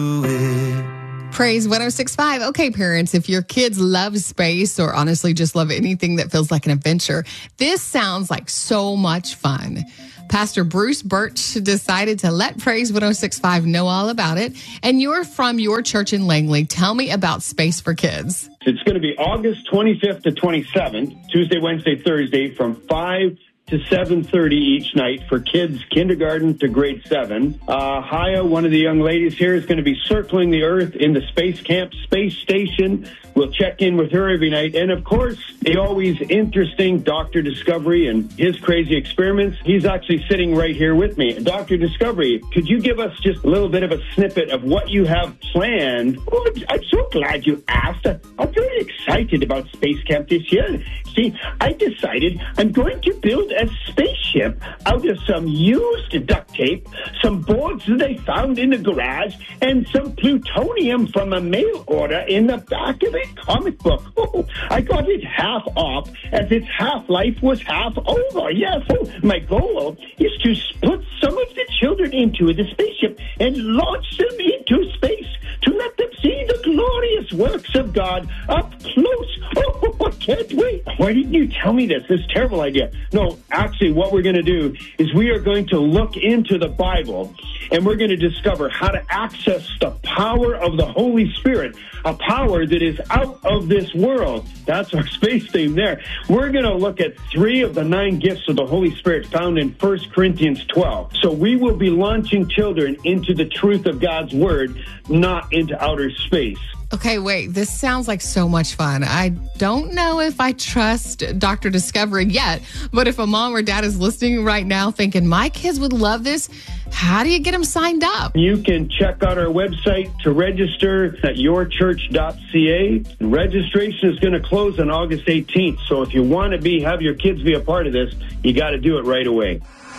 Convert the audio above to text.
Praise 106.5. Okay, parents, if your kids love space or honestly just love anything that feels like an adventure, this sounds like so much fun. Pastor Bruce Birch decided to let Praise 106.5 know all about it. And you're from your church in Langley. Tell me about Space for Kids. It's going to be August 25th to 27th, Tuesday, Wednesday, Thursday, from 5 to 7:30 each night for kids kindergarten to grade 7. Haya, one of the young ladies here, is going to be circling the Earth in the Space Camp Space Station. We'll check in with her every night. And, of course, the always interesting Dr. Discovery and his crazy experiments. He's actually sitting right here with me. Dr. Discovery, could you give us just a little bit of a snippet of what you have planned? Oh, I'm so glad you asked. I'm very excited about Space Camp this year. See, I decided I'm going to build a spaceship out of some used duct tape, some boards that I found in the garage, and some plutonium from a mail order in the back of a comic book. Oh, I got it half off as its half-life was half over. Yes, my goal is to put some of the children into the spaceship and launch them into space to let them see the glorious works of God up close. Oh, I can't wait. Why didn't you tell me this? This terrible idea. No, actually, what we're going to do is we are going to look into the Bible and we're going to discover how to access the power of the Holy Spirit, a power that is out of this world. That's our space theme there. We're going to look at 3 of the 9 gifts of the Holy Spirit found in 1 Corinthians 12. So we will be launching children into the truth of God's Word, not into outer space. Okay, wait, this sounds like so much fun. I don't know if I trust Dr. Discovery yet, but if a mom or dad is listening right now thinking, my kids would love this, how do you get them signed up? You can check out our website to register at yourchurch.ca. Registration is going to close on August 18th, so if you want to have your kids be a part of this, you got to do it right away.